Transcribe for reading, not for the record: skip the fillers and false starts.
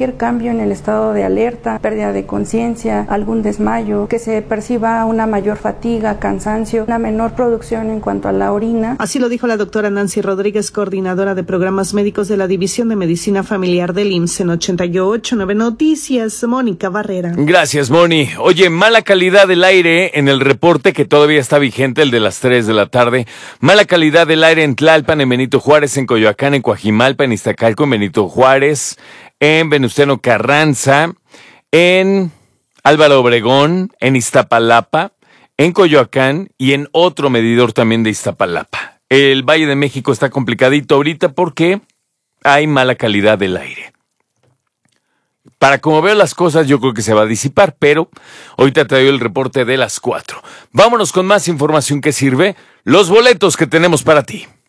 cualquier cambio en el estado de alerta, pérdida de conciencia, algún desmayo, que se perciba una mayor fatiga, cansancio, una menor producción en cuanto a la orina. Así lo dijo la doctora Nancy Rodríguez, coordinadora de programas médicos de la División de Medicina Familiar del IMSS en 88.9 Noticias. Mónica Barrera. Gracias, Moni. Oye, mala calidad del aire en el reporte que todavía está vigente, el de las 3 de la tarde. Mala calidad del aire en Tlalpan, en Benito Juárez, en Coyoacán, en Coajimalpa, en Iztacalco, en Benito Juárez, en Venustiano Carranza, en Álvaro Obregón, en Iztapalapa, en Coyoacán y en otro medidor también de Iztapalapa. El Valle de México está complicadito ahorita porque hay mala calidad del aire. Para como veo las cosas, yo creo que se va a disipar, pero ahorita te doy el reporte de las 4. Vámonos con más información que sirve, los boletos que tenemos para ti.